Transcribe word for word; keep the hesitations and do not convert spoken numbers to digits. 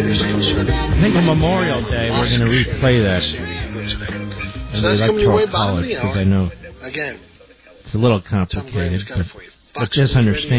I think on Memorial Day we're going to replay that. So that's coming your way, Bob. Because I know again, it's a little complicated, but, but just understand.